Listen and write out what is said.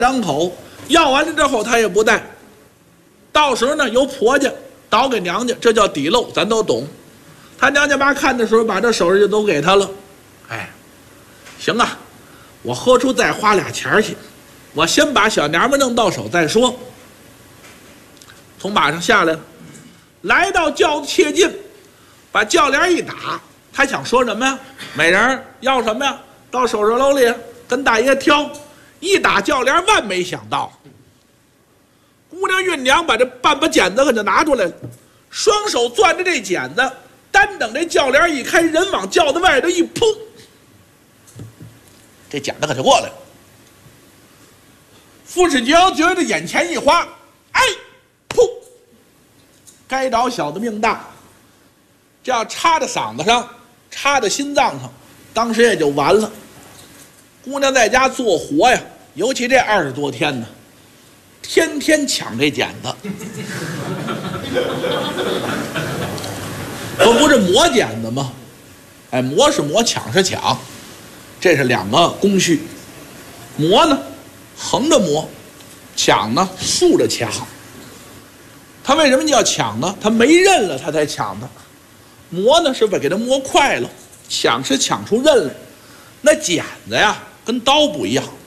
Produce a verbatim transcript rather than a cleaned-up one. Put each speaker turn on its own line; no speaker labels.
张口，要完了之后他也不带，到时候呢由婆家倒给娘家，这叫底漏，咱都懂。他娘家妈看的时候，把这首饰就都给他了。哎，行啊，我喝出再花俩钱去，我先把小娘们弄到手再说。从马上下来了，来到轿子切近，把轿帘一打，他想说什么呀？美人要什么呀？到首饰楼里跟大爷挑。一打轿帘，万没想到，姑娘孕娘把这半把剪子可就拿出来了，双手攥着这剪子，单等这轿帘一开，人往轿子外头一扑，这剪子可就过来了。傅世娇觉得眼前一花，哎，噗，该着小子命大，这要插在嗓子上，插在心脏上，当时也就完了。姑娘在家做活呀，尤其这二十多天呢，天天抢这剪子，可不是磨剪子吗？哎，磨是磨，抢是抢，这是两个工序。磨呢，横着磨；抢呢，竖着抢。他为什么叫抢呢？他没刃了，他才抢的。磨呢，是为给他磨快了；抢是抢出刃来。那剪子呀，跟刀不一样。